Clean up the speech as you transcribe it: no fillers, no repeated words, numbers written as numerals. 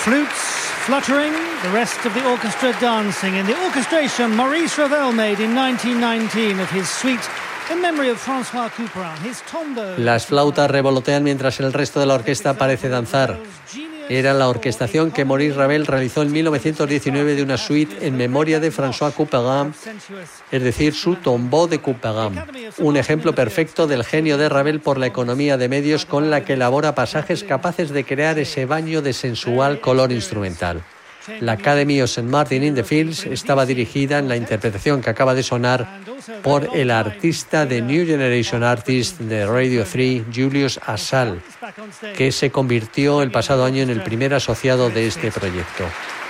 Flutes fluttering, the rest of the orchestra dancing. In the orchestration Maurice Ravel made in 1919 of his suite in memory of François Couperin, his tombeau. Las flautas revolotean mientras el resto de la orquesta parece danzar. Era la orquestación que Maurice Ravel realizó en 1919 de una suite en memoria de François Couperin, es decir, su tombeau de Couperin. Un ejemplo perfecto del genio de Ravel por la economía de medios con la que elabora pasajes capaces de crear ese baño de sensual color instrumental. La Academy of St. Martin in the Fields estaba dirigida en la interpretación que acaba de sonar por el artista de New Generation Artist de Radio 3, Julius Asal, que se convirtió el pasado año en el primer asociado de este proyecto.